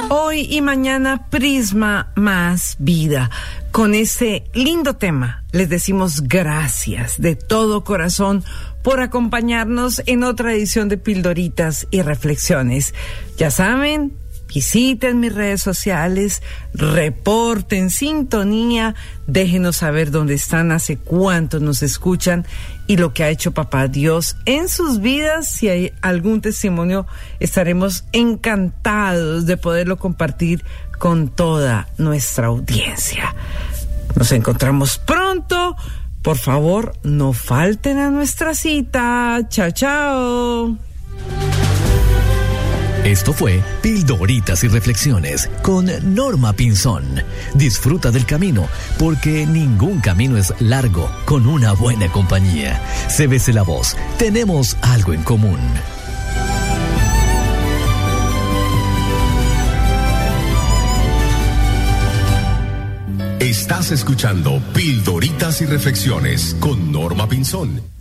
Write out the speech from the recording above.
Hoy y mañana Prisma Más Vida. Con este lindo tema les decimos gracias de todo corazón por acompañarnos en otra edición de Pildoritas y Reflexiones. Ya saben, visiten mis redes sociales, reporten sintonía, déjenos saber dónde están, hace cuánto nos escuchan y lo que ha hecho Papá Dios en sus vidas. Si hay algún testimonio, estaremos encantados de poderlo compartir con toda nuestra audiencia. Nos encontramos pronto. Por favor, no falten a nuestra cita. Chao, chao. Esto fue Pildoritas y Reflexiones con Norma Pinzón. Disfruta del camino, porque ningún camino es largo con una buena compañía. Cébese la voz, tenemos algo en común. Estás escuchando Pildoritas y Reflexiones con Norma Pinzón.